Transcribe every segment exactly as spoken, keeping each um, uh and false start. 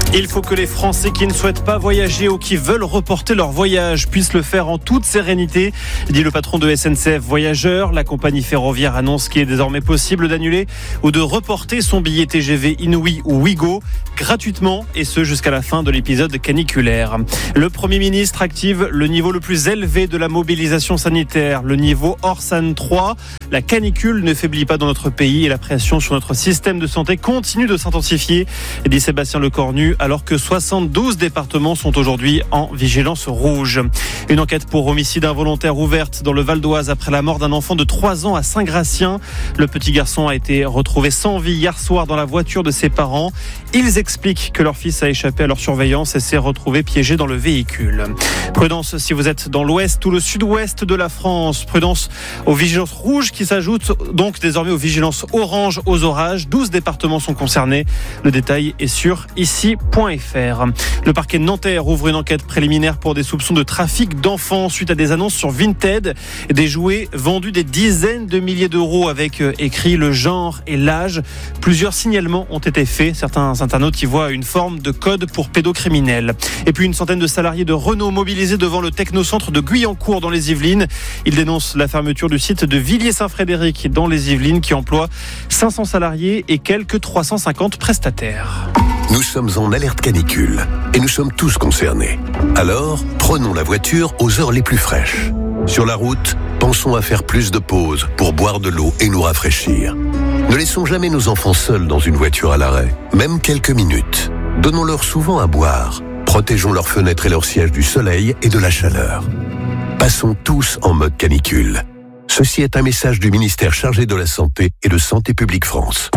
Il faut que les Français qui ne souhaitent pas voyager ou qui veulent reporter leur voyage puissent le faire en toute sérénité, dit le patron de S N C F Voyageurs. La compagnie ferroviaire annonce qu'il est désormais possible d'annuler ou de reporter son billet T G V Inouï ou Ouigo gratuitement, et ce jusqu'à la fin de l'épisode caniculaire. Le Premier ministre active le niveau le plus élevé de la mobilisation sanitaire, le niveau Orsan trois. La canicule ne faiblit pas dans notre pays et la pression sur notre système de santé continue de s'intensifier, dit Sébastien Lecornu, alors que soixante-douze départements sont aujourd'hui en vigilance rouge. Une enquête pour homicide involontaire ouverte dans le Val d'Oise après la mort d'un enfant de trois ans à Saint-Gratien. Le petit garçon a été retrouvé sans vie hier soir dans la voiture de ses parents. Ils expliquent que leur fils a échappé à leur surveillance et s'est retrouvé piégé dans le véhicule. Prudence si vous êtes dans l'ouest ou le sud-ouest de la France. Prudence aux vigilances rouges qui s'ajoutent donc désormais aux vigilances orange aux orages. douze départements sont concernés. Le détail est sur ici point f r. Le parquet de Nanterre ouvre une enquête préliminaire pour des soupçons de trafic d'enfants suite à des annonces sur Vinted. Des jouets vendus des dizaines de milliers d'euros avec écrit le genre et l'âge. Plusieurs signalements ont été faits. Certains internautes y voient une forme de code pour pédocriminels. Et puis une centaine de salariés de Renault mobilisés devant le technocentre de Guyancourt dans les Yvelines. Ils dénoncent la fermeture du site de Villiers-Saint-Frédéric dans les Yvelines qui emploie cinq cents salariés et quelques trois cent cinquante prestataires. Nous sommes en alerte canicule et nous sommes tous concernés. Alors, prenons la voiture aux heures les plus fraîches. Sur la route, pensons à faire plus de pauses pour boire de l'eau et nous rafraîchir. Ne laissons jamais nos enfants seuls dans une voiture à l'arrêt, même quelques minutes. Donnons-leur souvent à boire. Protégeons leurs fenêtres et leurs sièges du soleil et de la chaleur. Passons tous en mode canicule. Ceci est un message du ministère chargé de la Santé et de Santé publique France.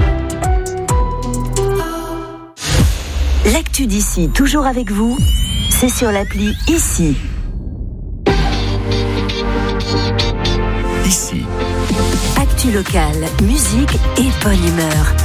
L'actu d'ici, toujours avec vous, c'est sur l'appli Ici. Ici. Actu locale, musique et bonne humeur.